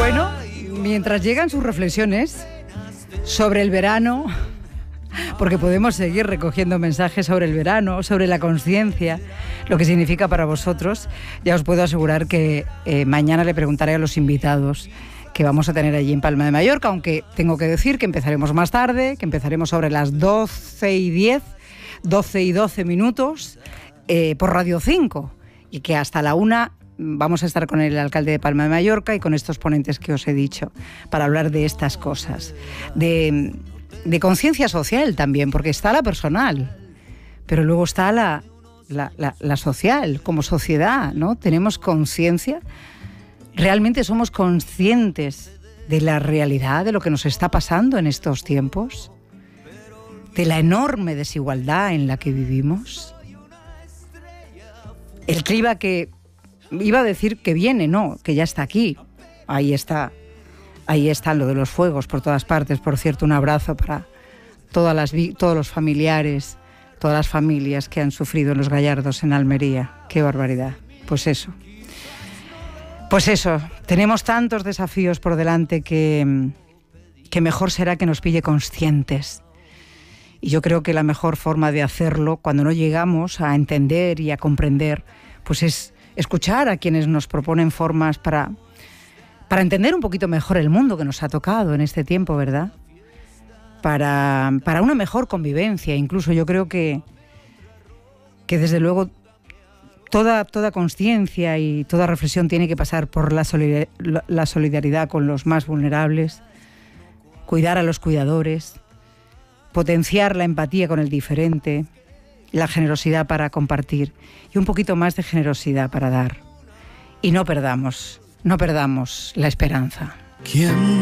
Bueno, mientras llegan sus reflexiones sobre el verano, porque podemos seguir recogiendo mensajes sobre el verano, sobre la conciencia, lo que significa para vosotros, ya os puedo asegurar que mañana le preguntaré a los invitados que vamos a tener allí en Palma de Mallorca, aunque tengo que decir que empezaremos más tarde, que empezaremos sobre las 12:10, 12:12 minutos, por Radio 5, y que hasta la 1 vamos a estar con el alcalde de Palma de Mallorca y con estos ponentes que os he dicho, para hablar de estas cosas, de conciencia social también, porque está la personal, pero luego está la social, como sociedad, ¿no? Tenemos conciencia, realmente somos conscientes de la realidad, de lo que nos está pasando en estos tiempos, de la enorme desigualdad en la que vivimos. El criba que iba a decir que viene, no, que ya está aquí. Ahí está lo de los fuegos por todas partes. Por cierto, un abrazo para todos los familiares, todas las familias que han sufrido en Los Gallardos, en Almería. ¡Qué barbaridad! Pues eso, tenemos tantos desafíos por delante que mejor será que nos pille conscientes. Y yo creo que la mejor forma de hacerlo, cuando no llegamos a entender y a comprender, pues es escuchar a quienes nos proponen formas para entender un poquito mejor el mundo que nos ha tocado en este tiempo, ¿verdad? Para una mejor convivencia. Incluso yo creo que desde luego toda conciencia y toda reflexión tiene que pasar por la solidaridad con los más vulnerables, cuidar a los cuidadores, potenciar la empatía con el diferente, la generosidad para compartir y un poquito más de generosidad para dar. Y no perdamos la esperanza. ¿Quién